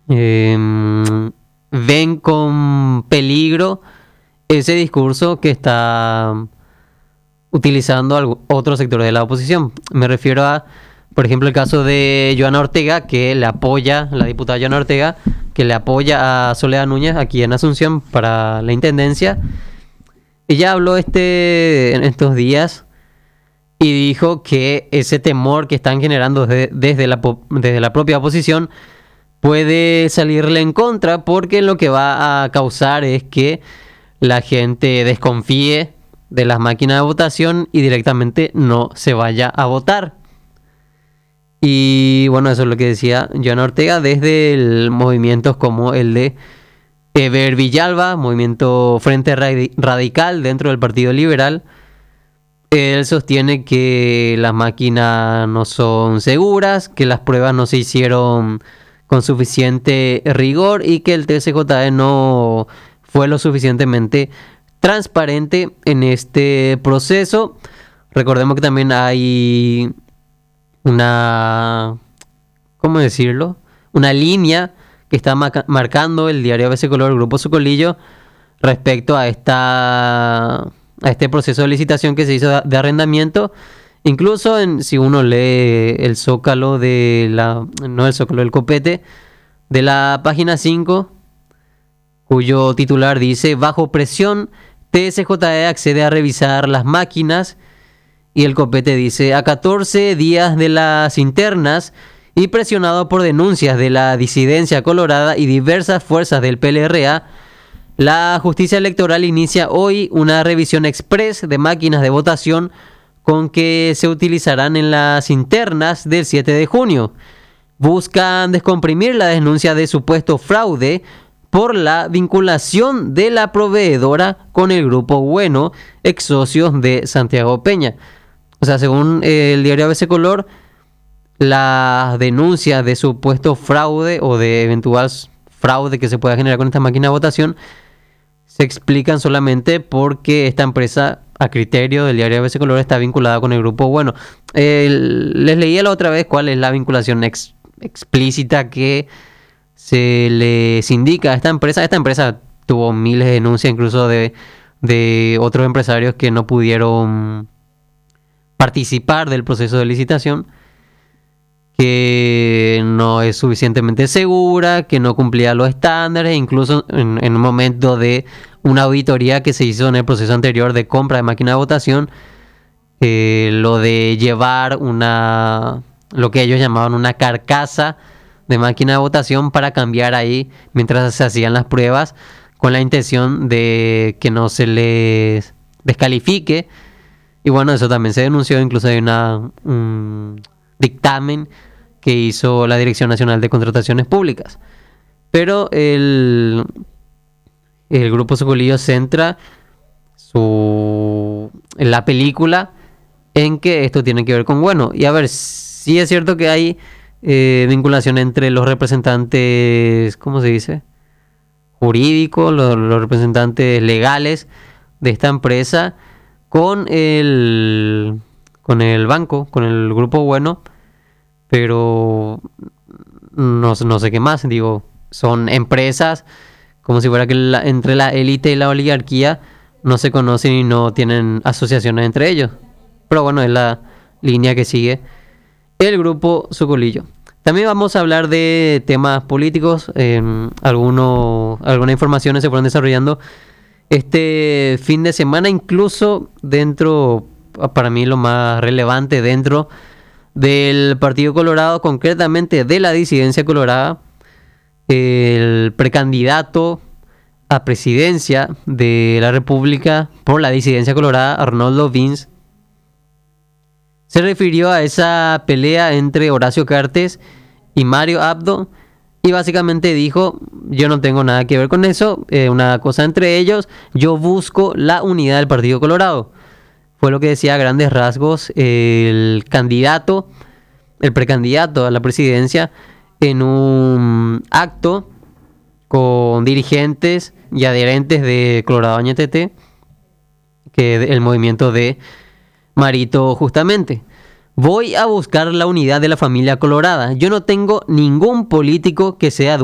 ven con peligro ese discurso que está utilizando otros sectores de la oposición. Me refiero a, por ejemplo, el caso de Joana Ortega, que le apoya, la diputada Joana Ortega, que le apoya a Soledad Núñez aquí en Asunción para la intendencia. Ella habló en estos días y dijo que ese temor que están generando desde la propia oposición puede salirle en contra, porque lo que va a causar es que la gente desconfíe de las máquinas de votación y directamente no se vaya a votar. Y bueno, eso es lo que decía Joana Ortega desde movimientos como el de Eber Villalba, movimiento Frente Radical dentro del Partido Liberal. Él sostiene que las máquinas no son seguras, que las pruebas no se hicieron con suficiente rigor y que el TSJE no fue lo suficientemente transparente en este proceso. Recordemos que también hay ¿cómo decirlo? Una línea que está marcando el diario ABC Color, el Grupo Socolillo, respecto a este proceso de licitación que se hizo de arrendamiento. Incluso si uno lee el Zócalo el Copete de la página 5, cuyo titular dice: bajo presión, TSJE accede a revisar las máquinas. Y el Copete dice: a 14 días de las internas y presionado por denuncias de la disidencia colorada y diversas fuerzas del PLRA, la justicia electoral inicia hoy una revisión express de máquinas de votación con que se utilizarán en las internas del 7 de junio. Buscan descomprimir la denuncia de supuesto fraude por la vinculación de la proveedora con el Grupo Bueno, ex socios de Santiago Peña. O sea, según el diario ABC Color, las denuncias de supuesto fraude o de eventual fraude que se pueda generar con esta máquina de votación se explican solamente porque esta empresa, a criterio del diario ABC Color, está vinculada con el Grupo Bueno. Les leía la otra vez cuál es la vinculación explícita que se les indica a esta empresa. Esta empresa tuvo miles de denuncias, incluso de otros empresarios que no pudieron participar del proceso de licitación, que no es suficientemente segura, que no cumplía los estándares, incluso en un momento de una auditoría que se hizo en el proceso anterior de compra de máquina de votación, lo de llevar lo que ellos llamaban una carcasa de máquina de votación para cambiar ahí mientras se hacían las pruebas, con la intención de que no se les descalifique. Y bueno, eso también se denunció, incluso hay un dictamen que hizo la Dirección Nacional de Contrataciones Públicas. Pero el Grupo Socolillo centra la película en que esto tiene que ver con Bueno. Y a ver, sí es cierto que hay vinculación entre los representantes, ¿cómo se dice?, jurídicos, los representantes legales de esta empresa con el banco, con el Grupo Bueno, pero no sé qué más. Digo, son empresas como si fuera que entre la élite y la oligarquía no se conocen y no tienen asociaciones entre ellos. Pero bueno, es la línea que sigue el Grupo Socolillo. También vamos a hablar de temas políticos. Algunas informaciones se fueron desarrollando este fin de semana, incluso para mí lo más relevante dentro del Partido Colorado, concretamente de la disidencia colorada. El precandidato a presidencia de la República por la disidencia colorada, Arnoldo Vince, se refirió a esa pelea entre Horacio Cartes y Mario Abdo y básicamente dijo: yo no tengo nada que ver con eso, una cosa entre ellos, yo busco la unidad del Partido Colorado. Fue lo que decía a grandes rasgos el precandidato a la presidencia en un acto con dirigentes y adherentes de Colorado Añetete, que es el movimiento de Marito justamente. Voy a buscar la unidad de la familia colorada. Yo no tengo ningún político que sea